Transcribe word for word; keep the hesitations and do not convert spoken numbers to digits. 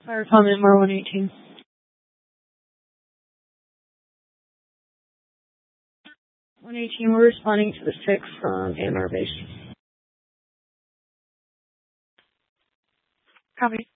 Fire comment, Mar one eighteen. one eighteen, we're responding to the six from A M R base. Copy.